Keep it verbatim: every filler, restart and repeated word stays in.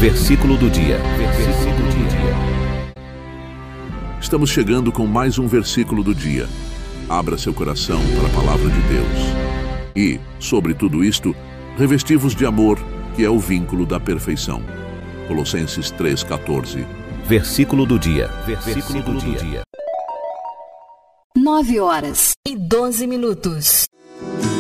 Versículo do dia. Versículo do dia. Estamos chegando com mais um versículo do dia. Abra seu coração para a palavra de Deus. E, sobre tudo isto, revesti-vos de amor, que é o vínculo da perfeição. Colossenses três, quatorze. Versículo do dia. Versículo do dia. Nove horas e doze minutos.